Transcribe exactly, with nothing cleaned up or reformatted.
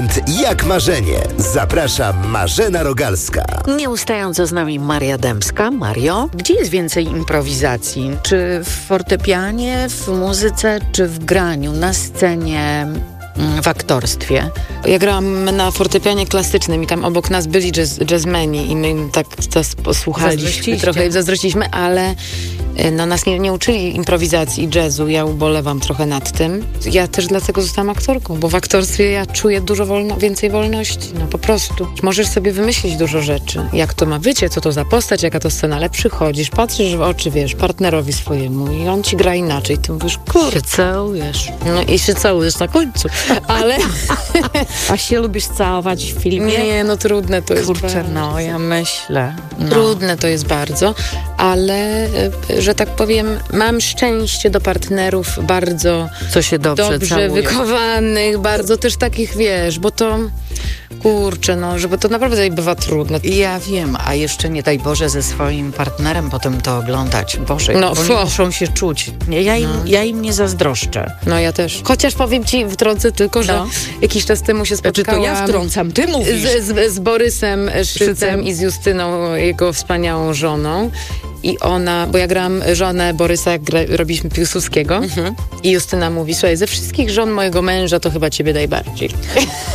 Jak marzenie. Zaprasza Marzena Rogalska. Nieustająco z nami Maria Dębska. Mario, gdzie jest więcej improwizacji? Czy w fortepianie, w muzyce, czy w graniu, na scenie, w aktorstwie? Ja grałam na fortepianie klasycznym i tam obok nas byli jazz, jazzmeni i my im tak to posłuchaliśmy, trochę zazdrościliśmy, ale no, nas nie, nie uczyli improwizacji i jazzu. Ja ubolewam trochę nad tym. Ja też dlatego zostałam aktorką, bo w aktorstwie ja czuję dużo wolno, więcej wolności, no po prostu. Możesz sobie wymyślić dużo rzeczy. Jak to ma wycie, co to za postać, jaka to scena, ale przychodzisz, patrzysz w oczy, wiesz, partnerowi swojemu i on ci gra inaczej. Ty mówisz, kurczę, się całujesz. No i się całujesz na końcu. Ale... A się lubisz całować w filmie? Nie, no trudne to jest Kurczę, bardzo. no ja myślę. No. Trudne to jest bardzo, ale że tak powiem, mam szczęście do partnerów bardzo Co się dobrze, dobrze całuje. wychowanych, bardzo też takich, wiesz, bo to kurczę, no, żeby to naprawdę bywa trudne. Ja wiem, a jeszcze nie daj Boże ze swoim partnerem potem to oglądać. Boże, No, bo fu. nie muszą się czuć. Nie, ja, im, No. ja im nie zazdroszczę. No ja też. Chociaż powiem ci, wtrącę tylko, że No. jakiś czas temu się Znaczy to spotkałam ja wtrącam, ty mówisz. z, z, z Borysem Szycem Szycem. i z Justyną, jego wspaniałą żoną. I ona, bo ja grałam żonę Borysa, jak gra, robiliśmy Piłsudskiego. Mhm. I Justyna mówi, słuchaj, ze wszystkich żon mojego męża to chyba ciebie najbardziej.